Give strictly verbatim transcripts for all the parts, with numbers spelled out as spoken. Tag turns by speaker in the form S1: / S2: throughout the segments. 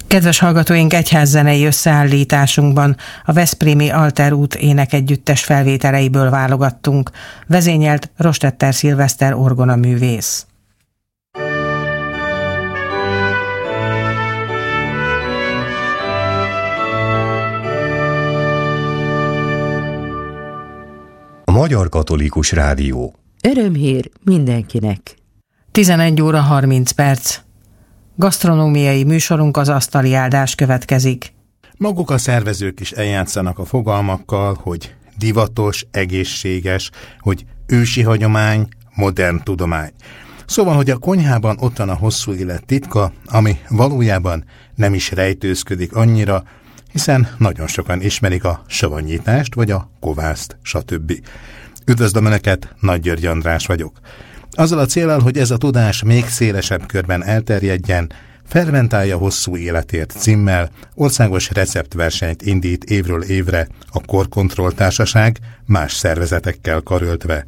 S1: Kedves hallgatóink, egyházzenei összeállításunkban a veszprémi Alter út énekegyüttes felvételeiből válogattunk. Vezényelt Rostetter Szilveszter orgonaművész.
S2: A Magyar Katolikus Rádió.
S3: Örömhír mindenkinek.
S1: tizenegy óra harminc perc. Gasztronómiai műsorunk, az asztali áldás következik.
S4: Maguk a szervezők is eljátszanak a fogalmakkal, hogy divatos, egészséges, hogy ősi hagyomány, modern tudomány. Szóval, hogy a konyhában ott van a hosszú élet titka, ami valójában nem is rejtőzködik annyira, hiszen nagyon sokan ismerik a savanyítást, vagy a kovászt, stb. Üdvözlöm Önöket, Nagy György András vagyok. Azzal a céllal, hogy ez a tudás még szélesebb körben elterjedjen, Fermentálja hosszú életért címmel országos receptversenyt indít évről évre a Korkontroll Társaság más szervezetekkel karöltve.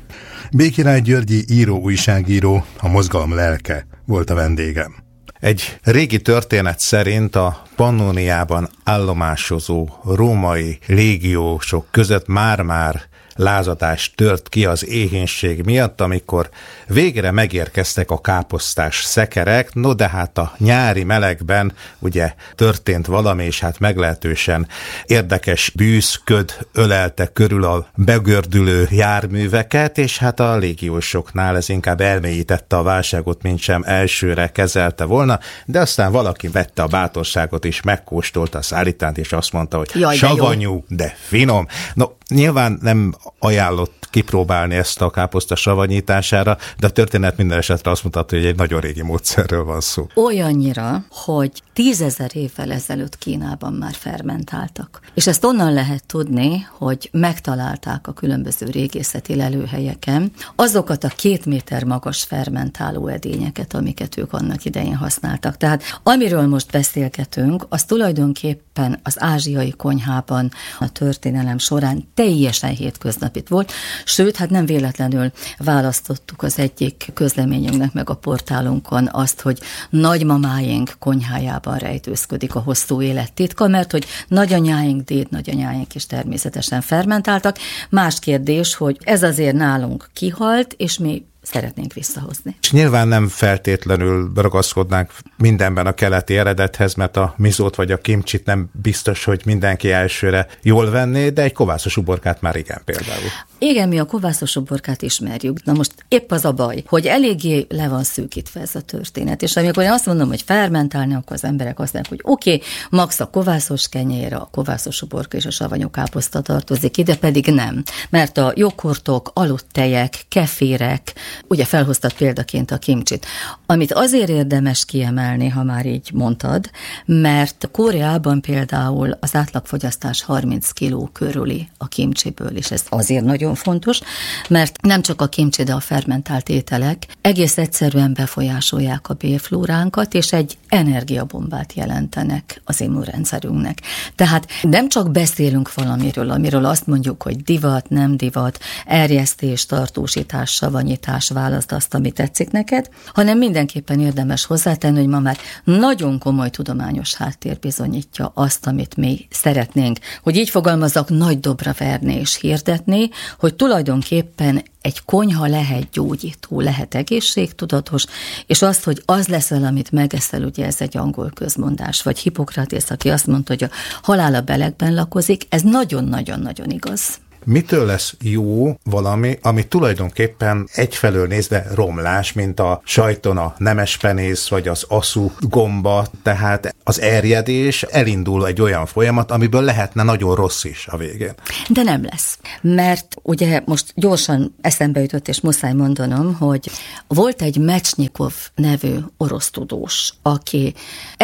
S4: Békirály Györgyi író-újságíró, a mozgalom lelke volt a vendégem.
S5: Egy régi történet szerint a Pannóniában állomásozó római légiósok között már-már lázadás tört ki az éhínség miatt, amikor végre megérkeztek a káposztás szekerek, no de hát a nyári melegben ugye történt valami, és hát meglehetősen érdekes bűzköd ölelte körül a begördülő járműveket, és hát a légiósoknál ez inkább elmélyítette a válságot, mint sem elsőre kezelte volna, de aztán valaki vette a bátorságot és megkóstolta a szállítást, és azt mondta, hogy Jaj, de savanyú, jó. de finom. No, nyilván nem ajánlott kipróbálni ezt a káposzta savanyítására, de a történet minden esetre azt mutatta, hogy egy nagyon régi módszerről van szó.
S6: Olyannyira, hogy tízezer évvel ezelőtt Kínában már fermentáltak. És ezt onnan lehet tudni, hogy megtalálták a különböző régészeti lelőhelyeken azokat a két méter magas fermentáló edényeket, amiket ők annak idején használtak. Tehát amiről most beszélgetünk, az tulajdonképpen az ázsiai konyhában a történelem során teljesen hétköznapit volt, sőt, hát nem véletlenül választottuk az egyik közleményünknek meg a portálunkon azt, hogy nagymamáink konyhájában rejtőzködik a hosszú élet titka, mert hogy nagyanyáink, dédnagyanyáink is természetesen fermentáltak. Más kérdés, hogy ez azért nálunk kihalt, és mi szeretnénk visszahozni.
S5: És nyilván nem feltétlenül ragaszkodnánk mindenben a keleti eredethez, mert a mizót vagy a kimcsit nem biztos, hogy mindenki elsőre jól venné, de egy kovászos uborkát már igen például.
S6: Igen, mi a kovászos uborkát ismerjük. Na most épp az a baj, hogy eléggé le van szűkítve ez a történet, és amikor én azt mondom, hogy fermentálni, akkor az emberek azt mondják, hogy oké, okay, max a kovászos kenyér, a kovászos uborka és a savanyú káposzta tartozik ide, pedig nem. Mert a joghurtok, aludt tejek, kefirek, ugye felhoztad példaként a kimcsit, amit azért érdemes kiemelni, ha már így mondtad, mert Koreában például az átlagfogyasztás harminc kiló körüli a kimcsiből, és ez azért nagyon fontos, mert nem csak a kimcsi, de a fermentált ételek egész egyszerűen befolyásolják a bélflóránkat, és egy energiabombát jelentenek az immunrendszerünknek. Tehát nem csak beszélünk valamiről, amiről azt mondjuk, hogy divat, nem divat, erjesztés, tartósítás, savanyítás, válaszd azt, ami tetszik neked, hanem mindenképpen érdemes hozzátenni, hogy ma már nagyon komoly tudományos háttér bizonyítja azt, amit mi szeretnénk, hogy így fogalmazzak, nagy dobra verni és hirdetni, hogy tulajdonképpen egy konyha lehet gyógyító, lehet egészségtudatos, és azt, hogy az leszel, amit megeszel, ugye ez egy angol közmondás, vagy Hippokratész, aki azt mondta, hogy a halál a belegben lakozik, ez nagyon-nagyon-nagyon igaz.
S5: Mitől lesz jó valami, ami tulajdonképpen egyfelől nézve romlás, mint a sajton a nemespenész, vagy az aszú gomba, tehát az erjedés, elindul egy olyan folyamat, amiből lehetne nagyon rossz is a végén.
S6: De nem lesz, mert ugye most gyorsan eszembe jutott, és muszáj mondanom, hogy volt egy Mechnikov nevű orosz tudós, aki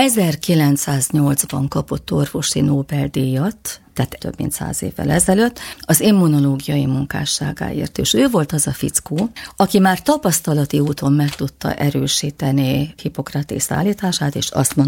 S6: ezerkilencszáznyolcban kapott orvosi Nobel-díjat, tehát több mint száz évvel ezelőtt, az immunológiai munkásságáért. És ő volt az a fickó, aki már tapasztalati úton meg tudta erősíteni Hippokratész állítását, és azt mondta,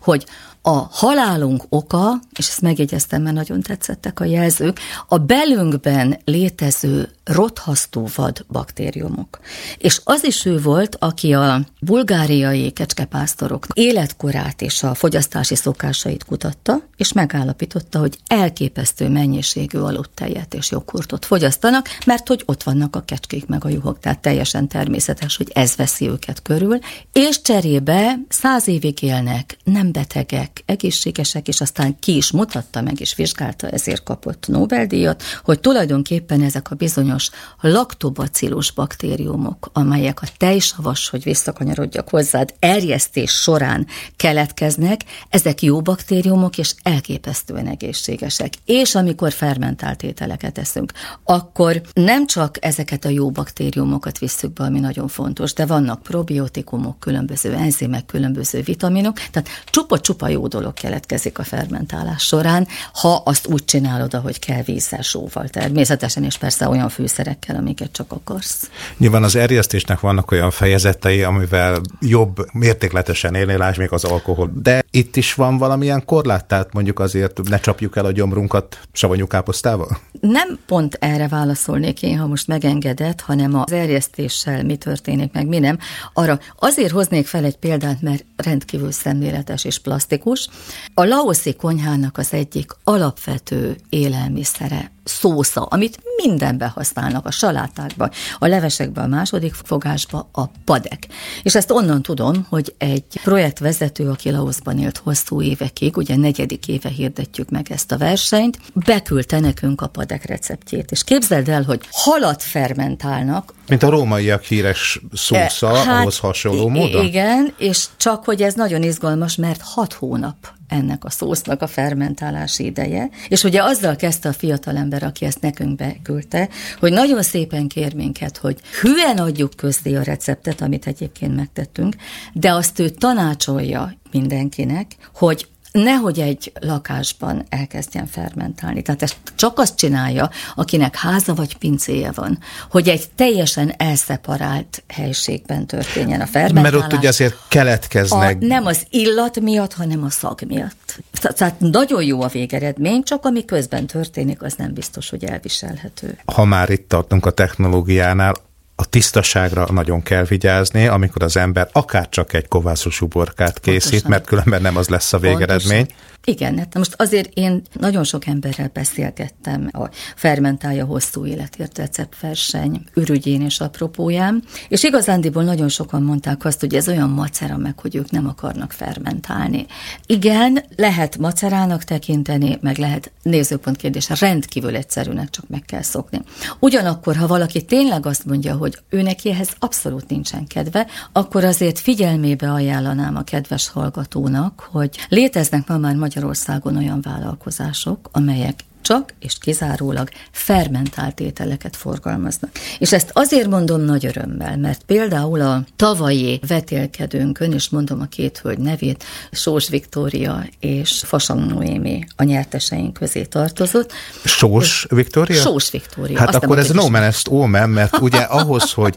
S6: hogy a halálunk oka, és ezt megjegyeztem, mert nagyon tetszettek a jelzők, a belünkben létező rothasztó vad baktériumok. És az is ő volt, aki a bulgáriai kecskepásztorok életkorát és a fogyasztási szokásait kutatta, és megállapította, hogy elképesztő mennyiségű aludtejet és joghurtot fogyasztanak, mert hogy ott vannak a kecskék meg a juhok, tehát teljesen természetes, hogy ez veszi őket körül, és cserébe száz évig élnek, nem betegek, egészségesek, és aztán ki is mutatta meg, és vizsgálta, ezért kapott Nobel-díjat, hogy tulajdonképpen ezek a bizonyos laktobacillus baktériumok, amelyek a tejsavas, hogy visszakanyarodjak hozzád, erjesztés során keletkeznek, ezek jó baktériumok, és elképesztően egészségesek. És amikor fermentált ételeket eszünk, akkor nem csak ezeket a jó baktériumokat visszük be, ami nagyon fontos, de vannak probiotikumok, különböző enzimek, különböző vitaminok, tehát csupa-csupa jó dolog keletkezik a fermentálás során, ha azt úgy csinálod, ahogy kell, vízzel, sóval természetesen, és persze olyan fűszerekkel, amiket csak akarsz.
S5: Nyilván az erjesztésnek vannak olyan fejezetei, amivel jobb mértékletesen élni, lásd még az alkohol. De itt is van valamilyen korlát, tehát mondjuk azért ne csapjuk el a gyomrunkat savanyú káposztával? Nem
S6: pont erre válaszolnék én, ha most megengedett, hanem az erjesztéssel mi történik, meg mi nem. Arra azért hoznék fel egy példát, mert rendkívül szemléletes és plastikus. A laoszi konyhának az egyik alapvető élelmiszere szósza, amit mindenben használnak, a salátákban, a levesekben, a második fogásban, a padek. És ezt onnan tudom, hogy egy projektvezető, aki Laoszban élt hosszú évekig, ugye negyedik éve hirdetjük meg ezt a versenyt, beküldte nekünk a padek receptjét. És képzeld el, hogy halat fermentálnak.
S5: Mint a rómaiak híres szósza, hát, ahhoz hasonló módon?
S6: Igen, és csak, hogy ez nagyon izgalmas, mert hat hónap ennek a szósznak a fermentálási ideje. És ugye azzal kezdte a fiatalember, aki ezt nekünk beküldte, hogy nagyon szépen kér minket, hogy hülyen adjuk közzé a receptet, amit egyébként megtettünk, de azt ő tanácsolja mindenkinek, hogy nehogy egy lakásban elkezdjen fermentálni. Tehát ezt csak azt csinálja, akinek háza vagy pincéje van, hogy egy teljesen elszeparált helységben történjen a fermentálás.
S5: Mert ott ugye azért keletkeznek.
S6: A, nem az illat miatt, hanem a szag miatt. Tehát nagyon jó a végeredmény, csak ami közben történik, az nem biztos, hogy elviselhető.
S5: Ha már itt tartunk a technológiánál, a tisztaságra nagyon kell vigyázni, amikor az ember akár csak egy kovászos uborkát készít, pontosan, mert különben nem az lesz a végeredmény. Pontosan.
S6: Igen, hát most azért én nagyon sok emberrel beszélgettem a Fermentálja hosszú életért receptverseny ürügyén és apropóján, és igazándiból nagyon sokan mondták azt, hogy ez olyan macera meg, hogy ők nem akarnak fermentálni. Igen, lehet macerának tekinteni, meg lehet nézőpont kérdés, rendkívül egyszerűnek, csak meg kell szokni. Ugyanakkor, ha valaki tényleg azt mondja, hogy ő neki ehhez abszolút nincsen kedve, akkor azért figyelmébe ajánlanám a kedves hallgatónak, hogy léteznek ma már Magyarországon olyan vállalkozások, amelyek csak és kizárólag fermentált ételeket forgalmaznak. És ezt azért mondom nagy örömmel, mert például a tavalyi vetélkedőnkön, és mondom a két hölgy nevét, Sós Viktória és Fasang Noémi a nyerteseink közé tartozott.
S5: Sós Viktória?
S6: Sós Viktória.
S5: Hát azt akkor ez no man est omen, mert ugye ahhoz, hogy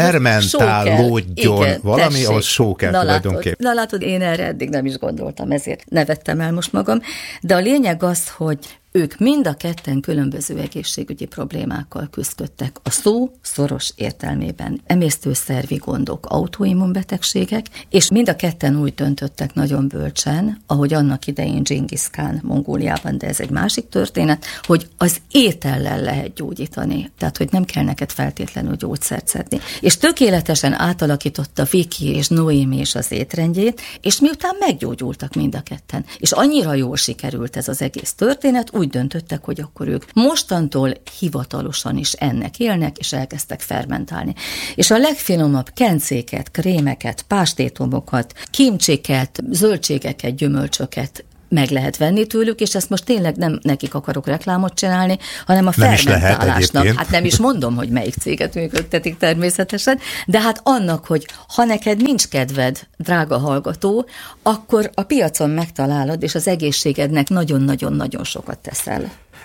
S5: fermentálódjon igen, valami, tessék, ahhoz só kell
S6: na
S5: tulajdonképpen.
S6: Látod, na látod, én erre eddig nem is gondoltam, ezért nevettem el most magam. De a lényeg az, hogy ők mind a ketten különböző egészségügyi problémákkal küzdöttek. A szó szoros értelmében emésztőszervi gondok, autoimmunbetegségek, és mind a ketten úgy döntöttek nagyon bölcsen, ahogy annak idején Dzsingisz Kán Mongóliában, de ez egy másik történet, hogy az étellel lehet gyógyítani. Tehát, hogy nem kell neked feltétlenül gyógyszert szedni. És tökéletesen átalakította Viki és Noémi is az étrendjét, és miután meggyógyultak mind a ketten. És annyira jól sikerült ez az egész történet, úgy döntöttek, hogy akkor ők mostantól hivatalosan is ennek élnek, és elkezdtek fermentálni. És a legfinomabb kencéket, krémeket, pástétomokat, kimcsiket, zöldségeket, gyümölcsöket meg lehet venni tőlük, és ezt most tényleg nem nekik akarok reklámot csinálni, hanem a nem fermentálásnak. Hát nem is mondom, hogy melyik céget működtetik természetesen, de hát annak, hogy ha neked nincs kedved, drága hallgató, akkor a piacon megtalálod, és az egészségednek nagyon-nagyon-nagyon sokat teszel.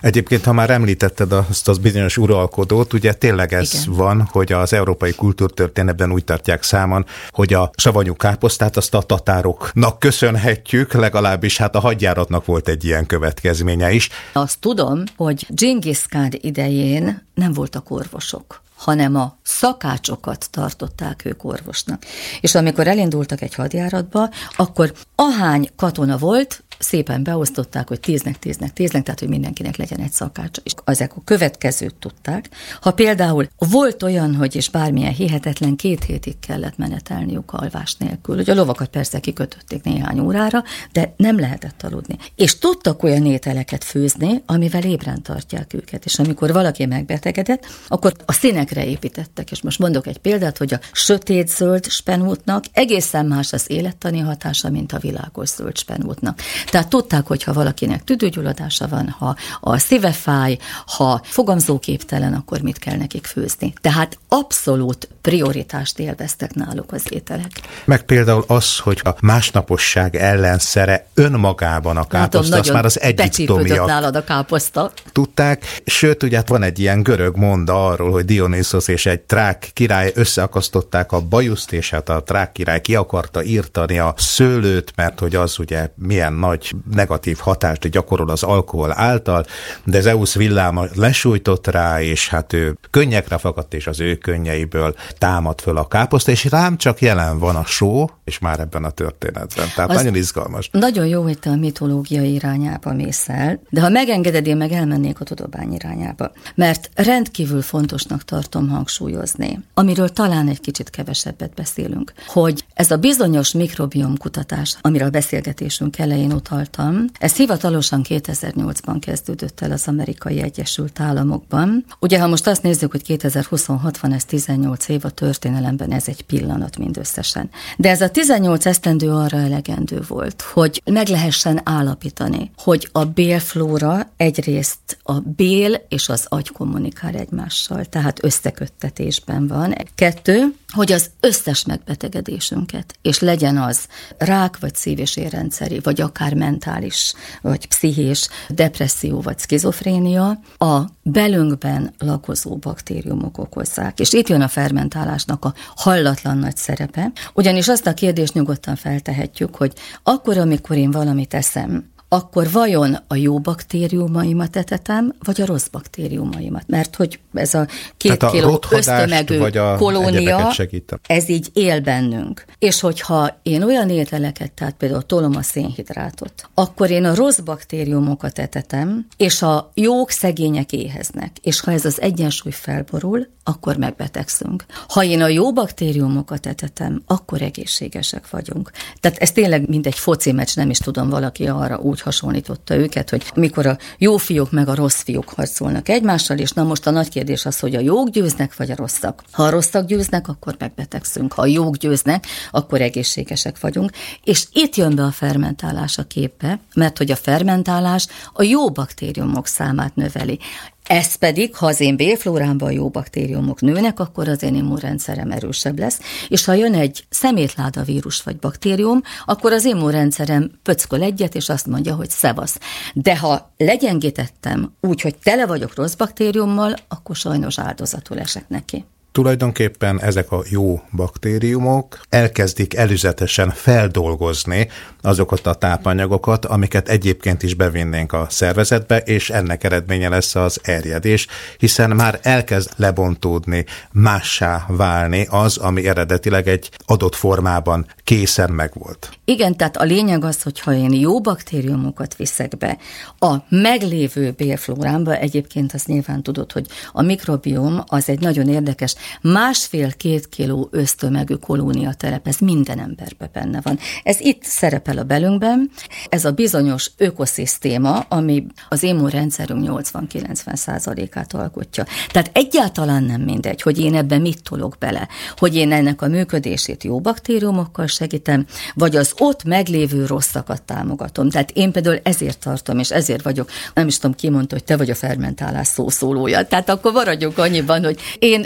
S5: Egyébként, ha már említetted azt az bizonyos uralkodót, ugye tényleg ez Igen. van, hogy az európai kultúrtörténetben úgy tartják számon, hogy a savanyú káposztát azt a tatároknak köszönhetjük, legalábbis hát a hadjáratnak volt egy ilyen következménye is.
S6: Azt tudom, hogy Dzsingisz Kán idején nem voltak orvosok, hanem a szakácsokat tartották ők orvosnak. És amikor elindultak egy hadjáratba, akkor ahány katona volt, szépen beosztották, hogy tíznek, tíznek, tíznek, tehát hogy mindenkinek legyen egy szakács. És ezek a következőt tudták. Ha például volt olyan, hogy és bármilyen hihetetlen két hétig kellett menetelniük alvás nélkül, hogy a lovakat persze kikötötték néhány órára, de nem lehetett aludni. És tudtak olyan ételeket főzni, amivel ébren tartják őket. És amikor valaki megbetegedett, akkor a színekre építettek. És most mondok egy példát, hogy a sötét-zöld spenótnak egészen más az élettani hatása, mint a világos zöld spenótnak. Tehát tudták, hogy ha valakinek tüdőgyulladása van, ha a szíve fáj, ha fogamzóképtelen, akkor mit kell nekik főzni. Tehát abszolút prioritást élveztek náluk az ételek.
S5: Meg például az, hogy a másnaposság ellenszere önmagában a káposzta, azt már az egyiptomiak
S6: nálad a káposzta.
S5: Tudták, sőt, ugye van egy ilyen görög monda arról, hogy Dionysos és egy trák király összeakasztották a bajuszt, és hát a trák király ki akarta írtani a szőlőt, mert hogy az ugye milyen nagy negatív hatást gyakorol az alkohol által, de Zeusz villáma lesújtott rá, és hát ő könnyekre fakadt, és az ő könnyeiből támad föl a káposzta, és rám csak jelen van a só, és már ebben a történetben. Tehát az nagyon izgalmas.
S6: Nagyon jó, hogy te a mitológiai irányába mész el, de ha megengeded, én meg elmennék a tudomány irányába. Mert rendkívül fontosnak tartom hangsúlyozni, amiről talán egy kicsit kevesebbet beszélünk, hogy ez a bizonyos mikrobiom kutatás, amire a beszélgetésünk elején utaltam, ez hivatalosan kétezer-nyolcban kezdődött el az Amerikai Egyesült Államokban. Ugye, ha most azt nézzük, hogy kétezer-huszonhat van, ez tizennyolc év a történelemben, ez egy pillanat mindösszesen. De ez a tizennyolc esztendő arra elegendő volt, hogy meg lehessen állapítani, hogy a bélflóra egyrészt a bél és az agy kommunikál egymással, tehát összeköttetésben van. Kettő, hogy az összes megbetegedésünket, és legyen az rák, vagy szív- és érrendszeri, vagy akár mentális, vagy pszichés, depresszió, vagy szkizofrénia, a belünkben lakozó baktériumok okozzák. És itt jön a fermentálásnak a hallatlan nagy szerepe, ugyanis azt a kérdést nyugodtan feltehetjük, hogy akkor, amikor én valamit eszem, akkor vajon a jó baktériumaimat etetem, vagy a rossz baktériumaimat? Mert hogy ez a két
S5: a
S6: kiló ösztömegő kolónia, ez így él bennünk. És hogyha én olyan ételeket, tehát például tolom a szénhidrátot, akkor én a rossz baktériumokat etetem, és a jók szegények éheznek. És ha ez az egyensúly felborul, akkor megbetegszünk. Ha én a jó baktériumokat etetem, akkor egészségesek vagyunk. Tehát ez tényleg mint egy foci meccs, nem is tudom, valaki arra úgy hasonlította őket, hogy mikor a jó fiúk meg a rossz fiúk harcolnak egymással, és na most a nagy kérdés az, hogy a jók győznek, vagy a rosszak. Ha a rosszak győznek, akkor megbetegszünk. Ha a jók győznek, akkor egészségesek vagyunk. És itt jön be a fermentálás a képbe, mert hogy a fermentálás a jó baktériumok számát növeli. Ez pedig, ha az én bélflórámban jó baktériumok nőnek, akkor az én immunrendszerem erősebb lesz, és ha jön egy szemétláda vírus vagy baktérium, akkor az immunrendszerem pöcköl egyet, és azt mondja, hogy szevasz. De ha legyengítettem úgy, hogy tele vagyok rossz baktériummal, akkor sajnos áldozatul esek neki.
S5: Tulajdonképpen ezek a jó baktériumok elkezdik előzetesen feldolgozni azokat a tápanyagokat, amiket egyébként is bevinnénk a szervezetbe, és ennek eredménye lesz az erjedés, hiszen már elkezd lebontódni, mássá válni az, ami eredetileg egy adott formában készen megvolt.
S6: Igen, tehát a lényeg az, hogy ha én jó baktériumokat viszek be a meglévő bélflórámba, egyébként azt nyilván tudod, hogy a mikrobiom az egy nagyon érdekes másfél-két kiló ösztömegű kolóniatelep, ez minden emberben benne van. Ez itt szerepel a belünkben, ez a bizonyos ökoszisztéma, ami az immunrendszerünk nyolcvan-kilencven százalékát alkotja. Tehát egyáltalán nem mindegy, hogy én ebben mit tolok bele, hogy én ennek a működését jó baktériumokkal segítem, vagy az ott meglévő rosszakat támogatom. Tehát én például ezért tartom, és ezért vagyok, nem is tudom, ki mondta, hogy te vagy a fermentálás szószólója. Tehát akkor maradjunk annyiban, hogy én ezért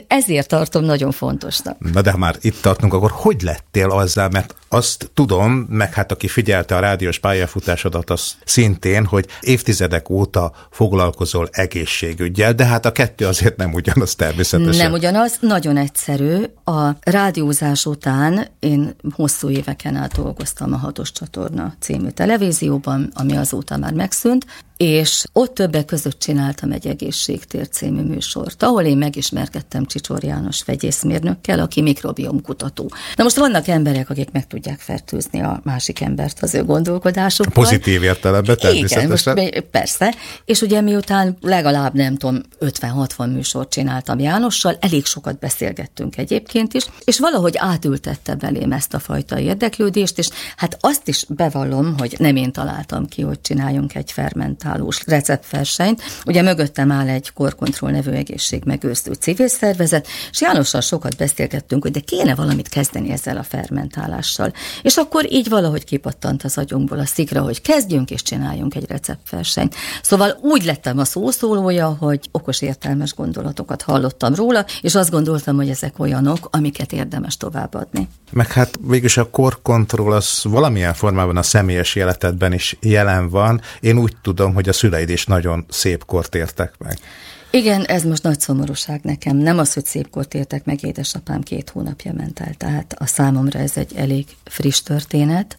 S6: tartom nagyon fontosnak.
S5: Na de ha már itt tartunk, akkor hogy lettél azzal, mert azt tudom, meg hát aki figyelte a rádiós pályafutásodat, az szintén, hogy évtizedek óta foglalkozol egészségüggyel, de hát a kettő azért nem ugyanaz természetesen.
S6: Nem ugyanaz, nagyon egyszerű. A rádiózás után én hosszú éveken át dolgoztam a Hatos Csatorna című televízióban, ami azóta már megszűnt, és ott többek között csináltam egy Egészségtér című műsort, ahol én megismerkedtem Csicsor János vegyészmérnökkel, aki mikrobiomkutató. Na most vannak emberek, akik meg tudják fertőzni a másik embert az ő gondolkodásukkal.
S5: Pozitív értelemben természetesen.
S6: Igen, most persze. És ugye miután legalább nem tudom, ötven-hatvan műsort csináltam Jánossal, elég sokat beszélgettünk egyébként is, és valahogy átültette belém ezt a fajta érdeklődést, és hát azt is bevallom, hogy nem én találtam ki, hogy csináljunk egy fermentálós receptversenyt. Ugye mögöttem áll egy Korkontroll nevű egészségmegőrző civil szervezet, és Jánossal sokat beszélgettünk, hogy de kéne valamit kezdeni ezzel a fermentálással. És akkor így valahogy kipattant az agyunkból a szikra, hogy kezdjünk és csináljunk egy receptversenyt. Szóval úgy lettem a szószólója, hogy okos értelmes gondolatokat hallottam róla, és azt gondoltam, hogy ezek olyanok, amiket érdemes továbbadni.
S5: Meg hát végülis a Korkontroll az valamilyen formában a személyes életedben is jelen van. Én úgy tudom, hogy a szüleid is nagyon szép kort értek meg.
S6: Igen, ez most nagy szomorúság nekem. Nem az, hogy szép kort értek meg, édesapám két hónapja ment el, tehát a számomra ez egy elég friss történet.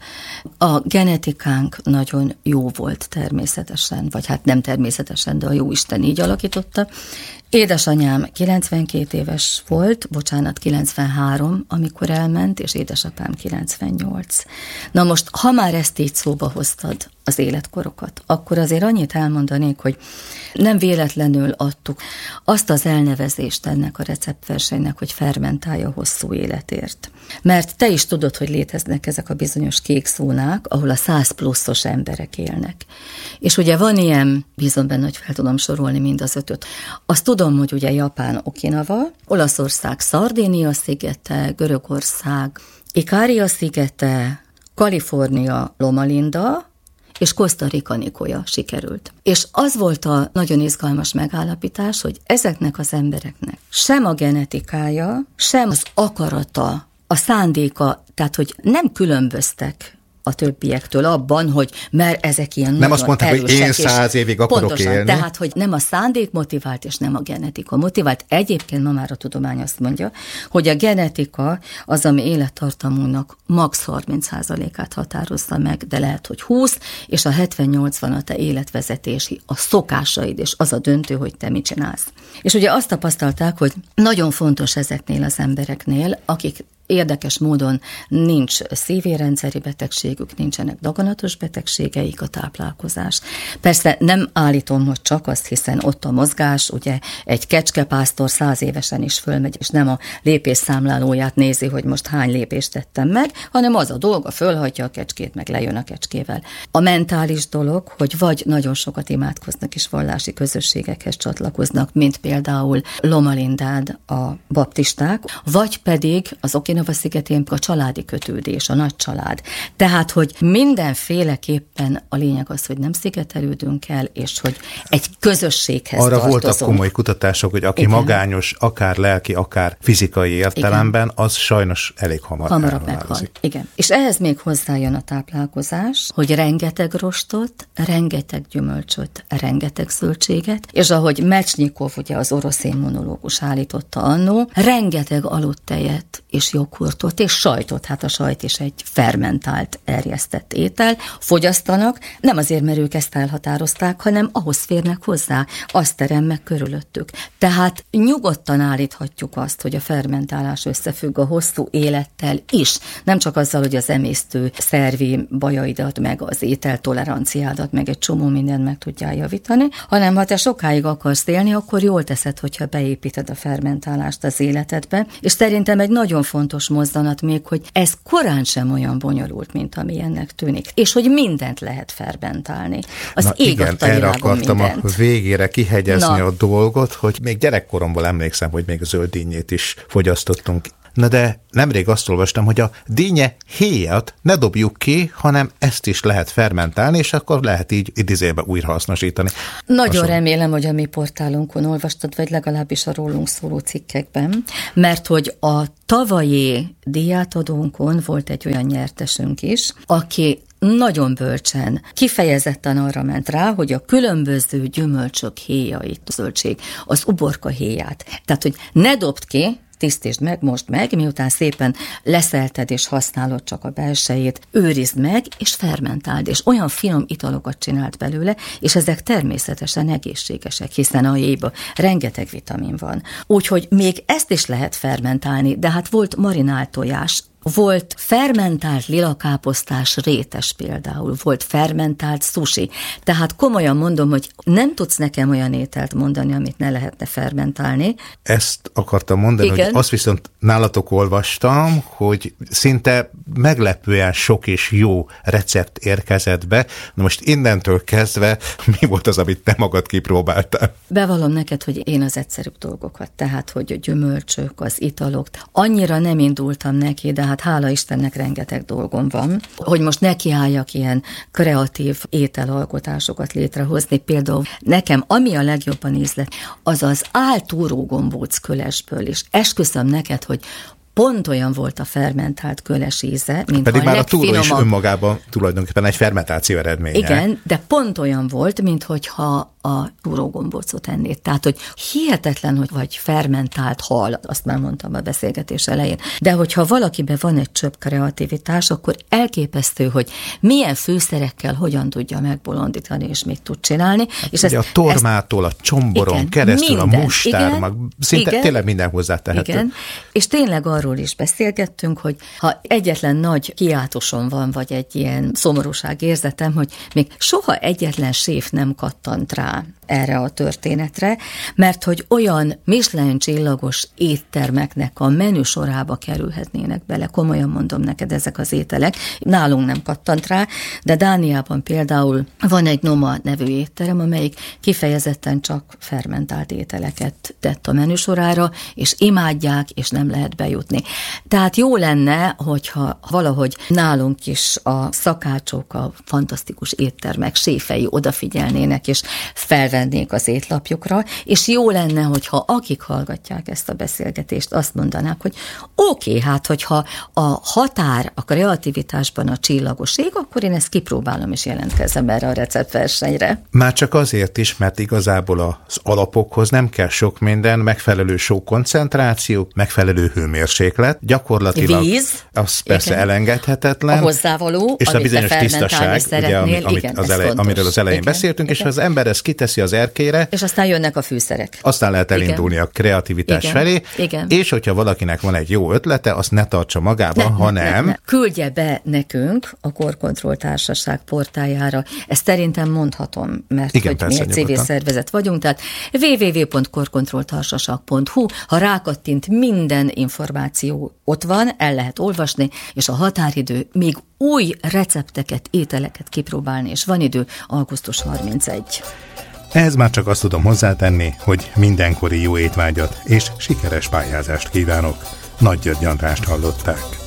S6: A genetikánk nagyon jó volt természetesen, vagy hát nem természetesen, de a jóisten így alakította. Édesanyám kilencvenkét éves volt, bocsánat, kilencvenhárom, amikor elment, és édesapám kilencvennyolc. Na most, ha már ezt így szóba hoztad, az életkorokat, akkor azért annyit elmondanék, hogy nem véletlenül adtuk azt az elnevezést ennek a receptversenynek, hogy fermentálja hosszú életért. Mert te is tudod, hogy léteznek ezek a bizonyos kék zónák, ahol a száz pluszos emberek élnek. És ugye van ilyen, bízom benne, hogy fel tudom sorolni mind az ötöt. Azt tudom, hogy ugye Japán Okinawa, Olaszország Szardénia szigete, Görögország Ikária szigete, Kalifornia Loma Linda, és Costa Rica Nicoya sikerült. És az volt a nagyon izgalmas megállapítás, hogy ezeknek az embereknek sem a genetikája, sem az akarata, a szándéka, tehát hogy nem különböztek a többiektől abban, hogy mert ezek ilyen
S5: nem
S6: nagyon
S5: azt mondták,
S6: erősek,
S5: hogy én száz évig akarok
S6: pontosan,
S5: élni.
S6: Tehát, hogy nem a szándék motivált, és nem a genetika motivált. Egyébként ma már a tudomány azt mondja, hogy a genetika az, ami élettartamunknak max. harminc százalékát határozza meg, de lehet, hogy húsz, és a hetven-nyolcvan a te életvezetési, a szokásaid, és az a döntő, hogy te mit csinálsz. És ugye azt tapasztalták, hogy nagyon fontos ezeknél az embereknél, akik érdekes módon nincs szívérendszeri betegségük, nincsenek daganatos betegségeik, a táplálkozás. Persze nem állítom, hogy csak azt, hiszen ott a mozgás, ugye egy kecskepásztor száz évesen is fölmegy, és nem a lépésszámlálóját nézi, hogy most hány lépést tettem meg, hanem az a dolga, fölhagyja a kecskét, meg lejön a kecskével. A mentális dolog, hogy vagy nagyon sokat imádkoznak és vallási közösségekhez csatlakoznak, mint például Loma Lindán a baptisták, vagy pedig az Okinawa szigetén a családi kötődés, a nagy család. Tehát, hogy mindenféleképpen a lényeg az, hogy nem szigetelődünk el, és hogy egy közösséghez
S5: arra
S6: tartozunk.
S5: Voltak komoly kutatások, hogy aki Igen. magányos, akár lelki, akár fizikai értelemben, Igen. az sajnos elég hamar
S6: hamarabb meghal. Igen. És ehhez még hozzájön a táplálkozás, hogy rengeteg rostot, rengeteg gyümölcsöt, rengeteg zöldséget, és ahogy Mechnikov, ugye az orosz immunológus állította annó, rengeteg aludt tejet és joghurtot és sajtot, hát a sajt is egy fermentált, erjesztett étel, fogyasztanak, nem azért, mert ők ezt elhatározták, hanem ahhoz férnek hozzá, azt terem meg körülöttük. Tehát nyugodtan állíthatjuk azt, hogy a fermentálás összefügg a hosszú élettel is, nem csak azzal, hogy az emésztő szervi bajaidat, meg az ételtoleranciádat, meg egy csomó mindent meg tudjál javítani, hanem ha te sokáig akarsz élni, akkor jól teszed, hogyha beépíted a fermentálást az életedbe, és szerintem egy nagyon fontos mozzanat még, hogy ez korán sem olyan bonyolult, mint ami ennek tűnik. És hogy mindent lehet fermentálni. Az
S5: Na
S6: ég
S5: igen, erre akartam
S6: mindent.
S5: a végére kihegyezni
S6: Na.
S5: a dolgot, hogy még gyerekkoromból emlékszem, hogy még zöldínnyét is fogyasztottunk. Na de nemrég azt olvastam, hogy a dinnye héjat ne dobjuk ki, hanem ezt is lehet fermentálni, és akkor lehet így idézőjelben újra hasznosítani.
S6: Nagyon
S5: Hasonló.
S6: remélem, hogy a mi portálunkon olvastad, vagy legalábbis a rólunk szóló cikkekben, mert hogy a tavalyi díjátadónkon volt egy olyan nyertesünk is, aki nagyon bölcsen, kifejezetten arra ment rá, hogy a különböző gyümölcsök héjait, zöldség, az uborka héját. Tehát, hogy ne dobd ki, tisztítsd meg, most meg, miután szépen leszelted és használod csak a belsejét, őrizd meg, és fermentáld, és olyan finom italokat csinált belőle, és ezek természetesen egészségesek, hiszen a héjban rengeteg vitamin van. Úgyhogy még ezt is lehet fermentálni, de hát volt marinált tojás, volt fermentált lilakáposztás rétes például, volt fermentált sushi. Tehát komolyan mondom, hogy nem tudsz nekem olyan ételt mondani, amit ne lehetne fermentálni.
S5: Ezt akartam mondani, igen. Hogy azt viszont nálatok olvastam, hogy szinte meglepően sok és jó recept érkezett be. Na most innentől kezdve mi volt az, amit te magad kipróbáltál?
S6: Bevallom neked, hogy én az egyszerűbb dolgokat, tehát hogy a gyümölcsök, az italok, annyira nem indultam neki, de hát hála Istennek rengeteg dolgom van, hogy most nekiálljak ilyen kreatív ételalkotásokat létrehozni. Például nekem, ami a legjobban ízlett, az az áltúró gombóc kölesből is. Esküszöm neked, hogy pont olyan volt a fermentált köles íze, mint
S5: pedig
S6: a
S5: már a túró is
S6: legfinomabb...
S5: önmagában tulajdonképpen egy fermentáció eredménye.
S6: Igen, de pont olyan volt, mint hogyha a túrógombócot ennéd. Tehát, hogy hihetetlen, hogy vagy fermentált hal, azt már mondtam a beszélgetés elején, de hogyha valakiben van egy csöpp kreativitás, akkor elképesztő, hogy milyen fűszerekkel hogyan tudja megbolondítani, és mit tud csinálni.
S5: Hát
S6: és
S5: ugye
S6: ezt,
S5: a tormától, a csomboron
S6: igen,
S5: keresztül,
S6: minden,
S5: a mustár,
S6: igen,
S5: mag, szinte
S6: igen,
S5: tényleg minden hozzátehető.
S6: Igen, és tényleg arról is beszélgettünk, hogy ha egyetlen nagy kiáltosom van, vagy egy ilyen szomorúság érzetem, hogy még soha egyetlen séf nem kattant rá erre a történetre, mert hogy olyan Michelin csillagos éttermeknek a menüsorába kerülhetnének bele, komolyan mondom neked, ezek az ételek. Nálunk nem kattant rá, de Dániában például van egy Noma nevű étterem, amelyik kifejezetten csak fermentált ételeket tett a menüsorára, és imádják, és nem lehet bejutni. Tehát jó lenne, hogyha valahogy nálunk is a szakácsok, a fantasztikus éttermek, séfei odafigyelnének, és felvennék az étlapjukra, és jó lenne, hogyha akik hallgatják ezt a beszélgetést, azt mondanák, hogy oké, okay, hát hogyha a határ a kreativitásban a csillagoség, akkor én ezt kipróbálom, és jelentkezem erre a receptversenyre. Már
S5: csak azért is, mert igazából az alapokhoz nem kell sok minden, megfelelő só koncentráció, megfelelő hőmérséklet, gyakorlatilag víz, az persze igen, elengedhetetlen.
S6: A hozzávaló,
S5: és a bizonyos tisztaság, ugye, ami, amit
S6: igen,
S5: az elej, amiről az elején igen, beszéltünk, igen. És ha az ember ezt kiteszi az erkére,
S6: és aztán jönnek a fűszerek.
S5: Aztán lehet elindulni igen. a kreativitás igen. felé,
S6: igen.
S5: és hogyha valakinek van egy jó ötlete, azt ne tartsa magába, ne, hanem... Ne, ne, ne.
S6: Küldje be nekünk a Korkontroll Társaság portájára. Ezt szerintem mondhatom, mert igen, hogy persze, mi egy civil nyugodtan. Szervezet vagyunk, tehát double-u double-u double-u pont korkontrolltársaság pont hu, ha rákattint, minden információ ott van, el lehet olvasni, és a határidő még új recepteket, ételeket kipróbálni, és van idő augusztus harmincegyedike.
S4: Ehhez már csak azt tudom hozzátenni, hogy mindenkori jó étvágyat és sikeres pályázást kívánok. Nagy György Andrást hallották.